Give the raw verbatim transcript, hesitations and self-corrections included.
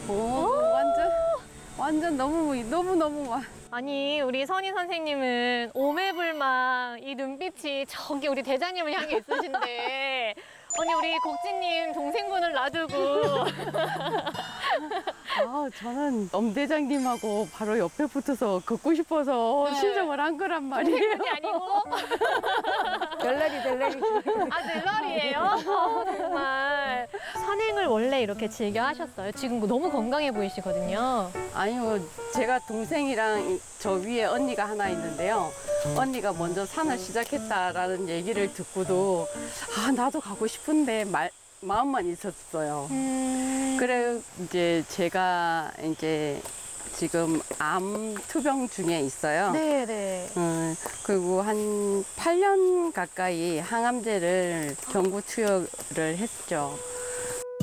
오, 완전 완전 너무 너무 너무 와. 아니 우리 선희 선생님은 오매불망 이 눈빛이 저기 우리 대장님을 향해 있으신데 아니 우리 곡진님 동생분을 놔두고 아, 저는 엄 대장님하고 바로 옆에 붙어서 걷고 싶어서 네. 신청을 한 거란 말이에요. 동생분이 아니고 델레리 델레리. 아 델러리예요? 어, 정말 산행을 원래 이렇게 즐겨 하셨어요? 지금 너무 건강해 보이시거든요. 아니요, 제가 동생이랑 이- 저 위에 언니가 하나 있는데요. 언니가 먼저 산을 시작했다라는 얘기를 듣고도 아, 나도 가고 싶은데 말, 마음만 있었어요. 음... 그래 이제 제가 이제 지금 암 투병 중에 있어요. 네네. 음, 그리고 한 팔 년 가까이 항암제를 경구 투여를 했죠.